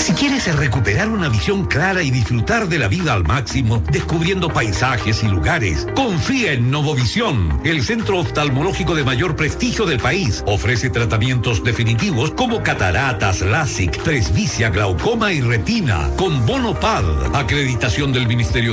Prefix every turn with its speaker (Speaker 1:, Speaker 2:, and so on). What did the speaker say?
Speaker 1: Si quieres recuperar una visión clara y disfrutar de la vida al máximo, descubriendo paisajes y lugares, confía en Novovisión, el centro oftalmológico de mayor prestigio del país. Ofrece tratamientos definitivos como cataratas, LASIK, presbicia, glaucoma y retina, con bono PAD, acreditación del Ministerio